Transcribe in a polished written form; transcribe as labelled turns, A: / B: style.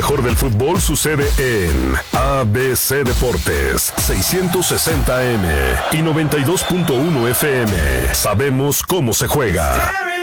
A: mejor del fútbol sucede en ABC Deportes, 660M y 92.1 FM. Sabemos cómo se juega.